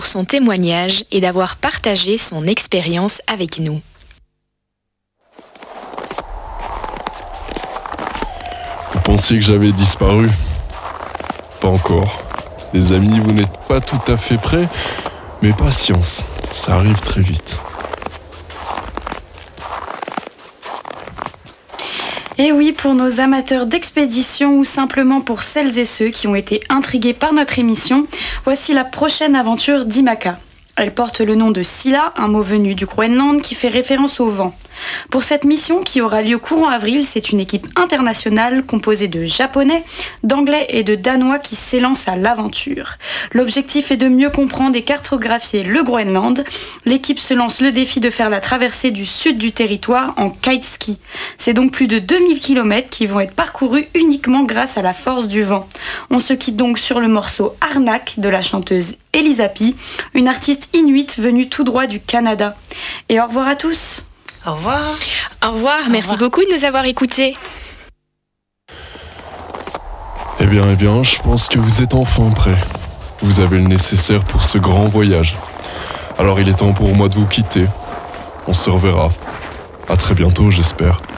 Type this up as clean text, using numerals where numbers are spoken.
son témoignage et d'avoir partagé son expérience avec nous. Vous pensiez que j'avais disparu? Pas encore. Les amis, vous n'êtes pas tout à fait prêts, mais patience, ça arrive très vite. Et oui, pour nos amateurs d'expédition ou simplement pour celles et ceux qui ont été intrigués par notre émission, voici la prochaine aventure d'Imaka. Elle porte le nom de Scylla, un mot venu du Groenland qui fait référence au vent. Pour cette mission qui aura lieu courant avril, c'est une équipe internationale composée de Japonais, d'Anglais et de Danois qui s'élancent à l'aventure. L'objectif est de mieux comprendre et cartographier le Groenland. L'équipe se lance le défi de faire la traversée du sud du territoire en kiteski. C'est donc plus de 2000 km qui vont être parcourus uniquement grâce à la force du vent. On se quitte donc sur le morceau Arnak de la chanteuse Elisa Pi, une artiste inuite venue tout droit du Canada. Et au revoir à tous. Au revoir. Au revoir, merci beaucoup de nous avoir écoutés. Eh bien, je pense que vous êtes enfin prêts. Vous avez le nécessaire pour ce grand voyage. Alors il est temps pour moi de vous quitter. On se reverra. À très bientôt, j'espère.